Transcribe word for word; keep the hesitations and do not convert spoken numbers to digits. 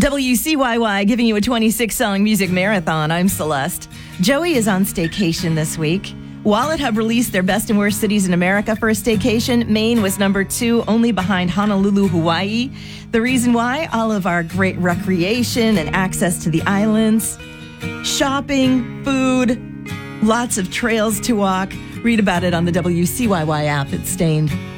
W C Y Y giving you a twenty-six song music marathon. I'm Celeste. Joey is on staycation this week. Wallet Hub released their best and worst cities in America for a staycation. Maine was number two, only behind Honolulu, Hawaii. The reason why? All of our great recreation and access to the islands, shopping, food, lots of trails to walk. Read about it on the W C Y Y app. It's stained.